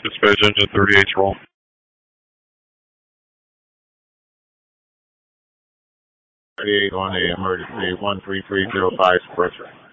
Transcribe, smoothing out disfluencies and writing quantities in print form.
Dispatch engine 38 roll. 38 on a emergency 13305 suppressor.